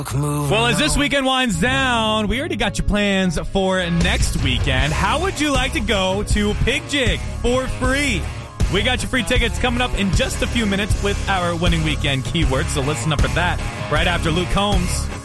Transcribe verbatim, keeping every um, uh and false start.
Well, as this weekend winds down, we already got your plans for next weekend. How would you like to go to Pig Jig for free? We got your free tickets coming up in just a few minutes with our winning weekend keyword, so listen up for that right after Luke Combs.